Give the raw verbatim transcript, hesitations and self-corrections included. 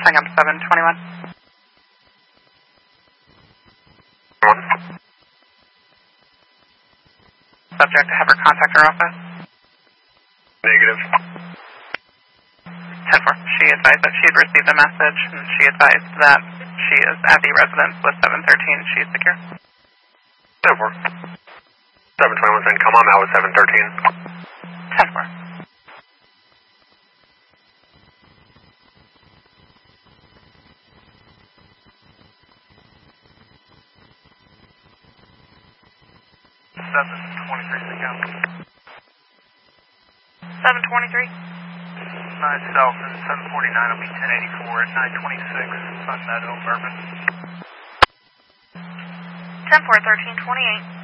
Hang up seven twenty-one. Subject to have her contact her office. Negative. ten four. She advised that she had received a message, and she advised that she is at the residence with seven thirteen. She is secure. ten four. seven twenty-one saying, come on out with seven thirteen. ten four. seven twenty-three, again. seven twenty-three. nine South and seven forty-nine will be ten eighty-four at nine twenty-six, Sun Meadow, Bourbon. ten four, thirteen twenty-eight.